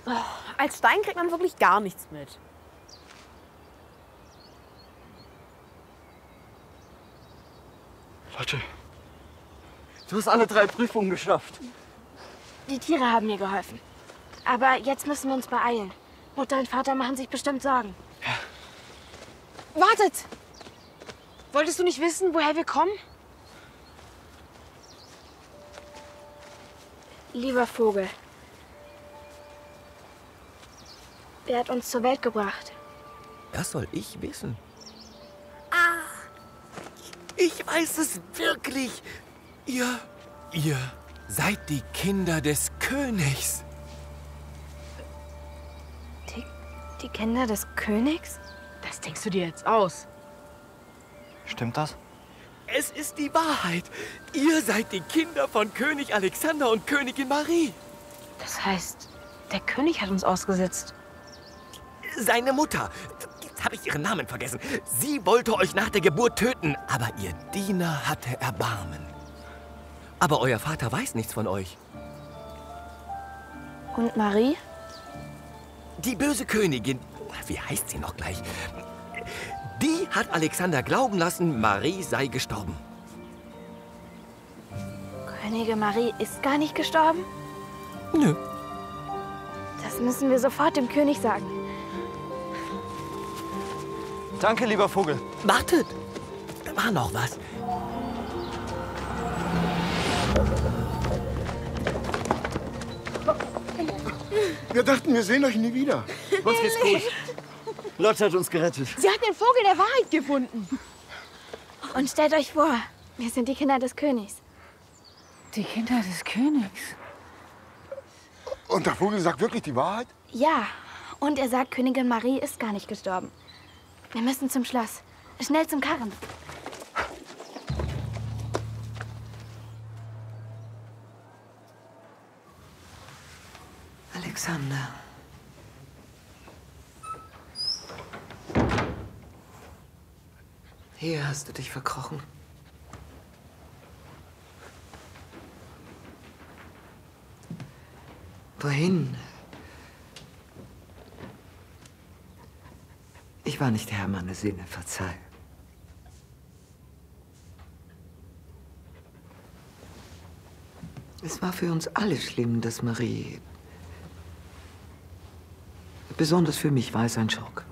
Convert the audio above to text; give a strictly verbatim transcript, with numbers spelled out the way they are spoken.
Als Stein kriegt man wirklich gar nichts mit. Lotte, du hast alle drei Prüfungen geschafft. Die Tiere haben mir geholfen. Aber jetzt müssen wir uns beeilen. Mutter und Vater machen sich bestimmt Sorgen. Ja. Wartet! Wolltest du nicht wissen, woher wir kommen? Lieber Vogel, wer hat uns zur Welt gebracht? Das soll ich wissen. Ah, ich weiß es wirklich. Ihr, ihr seid die Kinder des Königs. Die, die Kinder des Königs? Das denkst du dir jetzt aus. Stimmt das? Es ist die Wahrheit. Ihr seid die Kinder von König Alexander und Königin Marie. Das heißt, der König hat uns ausgesetzt. Seine Mutter. Jetzt habe ich ihren Namen vergessen. Sie wollte euch nach der Geburt töten, aber ihr Diener hatte Erbarmen. Aber euer Vater weiß nichts von euch. Und Marie? Die böse Königin, wie heißt sie noch gleich? Die hat Alexander glauben lassen, Marie sei gestorben. Königin Marie ist gar nicht gestorben? Nö. Das müssen wir sofort dem König sagen. Danke, lieber Vogel. Wartet, da war noch was. Wir dachten, wir sehen euch nie wieder. Uns geht's gut. Lotte hat uns gerettet. Sie hat den Vogel der Wahrheit gefunden. Und stellt euch vor, wir sind die Kinder des Königs. Die Kinder des Königs? Und der Vogel sagt wirklich die Wahrheit? Ja, und er sagt, Königin Marie ist gar nicht gestorben. Wir müssen zum Schloss. Schnell zum Karren. Alexander. Hier hast du dich verkrochen. Wohin? Ich war nicht Herr meiner Sinne, verzeih. Es war für uns alle schlimm, dass Marie... Besonders für mich war es ein Schock.